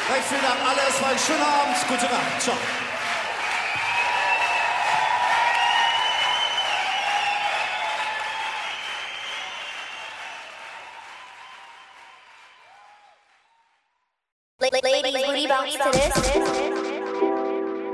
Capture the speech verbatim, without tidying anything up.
Recht vielen Dank alle. Es war ein schöner Abend. Gute Nacht. Ciao. Ladies, booty bounce to this.